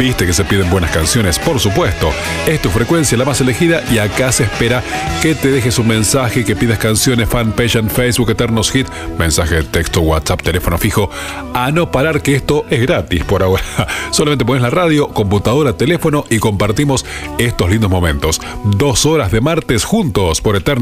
Viste que se piden buenas canciones, por supuesto. Es tu frecuencia la más elegida y acá se espera que te dejes un mensaje, que pidas canciones, fanpage en Facebook, Eternos Hit, mensaje de texto, WhatsApp, teléfono fijo. A no parar que esto es gratis por ahora. Solamente pones la radio, computadora, teléfono y compartimos estos lindos momentos. 2 horas de martes juntos por Eternos.